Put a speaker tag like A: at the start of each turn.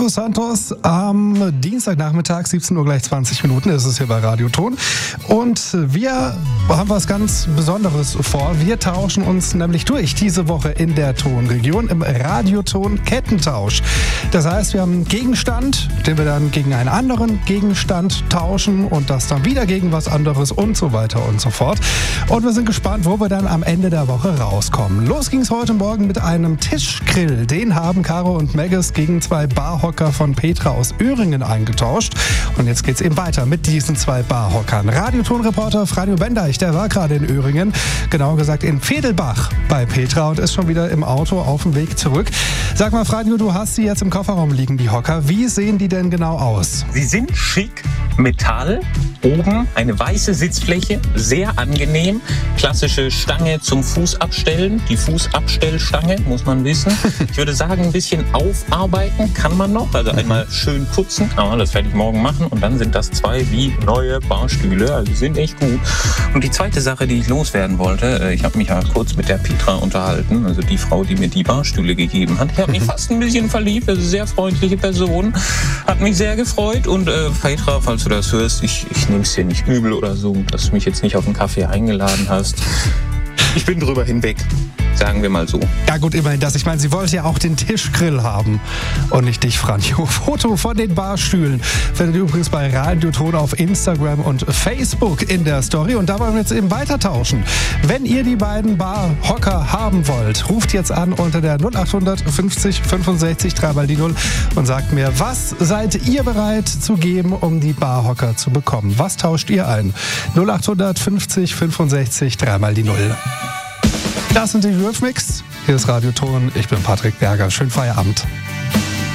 A: Marco Santos am Dienstagnachmittag, 17 Uhr gleich 20 Minuten, ist es hier bei Radioton. Und wir haben was ganz Besonderes vor. Wir tauschen uns nämlich durch diese Woche in der Tonregion im Radioton-Kettentausch. Das heißt, wir haben einen Gegenstand, den wir dann gegen einen anderen Gegenstand tauschen und das dann wieder gegen was anderes und so weiter und so fort. Und wir sind gespannt, wo wir dann am Ende der Woche rauskommen. Los ging es heute Morgen mit einem Tischgrill. Den haben Caro und Maggis gegen zwei Barhocker von Petra aus Öhringen eingetauscht. Und jetzt geht's eben weiter mit diesen zwei Barhockern. Radioton-Reporter Franjo Bendeich, der war gerade in Öhringen, genauer gesagt in Vedelbach bei Petra und ist schon wieder im Auto auf dem Weg zurück. Sag mal, Franjo, du hast sie jetzt im Kofferraum liegen, die Hocker. Wie sehen die denn genau aus?
B: Sie sind schick, Metall, oben eine weiße Sitzfläche, sehr angenehm. Klassische Stange zum Fußabstellen, die Fußabstellstange, muss man wissen. Ich würde sagen, ein bisschen aufarbeiten kann man noch. Also einmal schön putzen, das werde ich morgen machen. Und dann sind das zwei wie neue Barstühle, also sind echt gut. Und die zweite Sache, die ich loswerden wollte, ich habe mich ja kurz mit der Petra unterhalten, also die Frau, die mir die Barstühle gegeben hat. Ich habe mich fast ein bisschen verliebt, also sehr freundliche Person, hat mich sehr gefreut. Und Petra, falls du das hörst, ich nehme es dir nicht übel oder so, dass du mich jetzt nicht auf einen Kaffee eingeladen hast. Ich bin drüber hinweg, sagen wir mal so.
A: Ja gut, immerhin das. Ich meine, sie wollte ja auch den Tischgrill haben und nicht dich, Franjo. Foto von den Barstühlen findet ihr übrigens bei Radioton auf Instagram und Facebook in der Story. Und da wollen wir jetzt eben weiter tauschen. Wenn ihr die beiden Barhocker haben wollt, ruft jetzt an unter der 0800 50 65 3 die 0 und sagt mir, was seid ihr bereit zu geben, um die Barhocker zu bekommen? Was tauscht ihr ein? 0800 50 65 3 die 0. Das sind die Eurythmics. Hier ist Radioton. Ich bin Patrick Berger. Schönen Feierabend.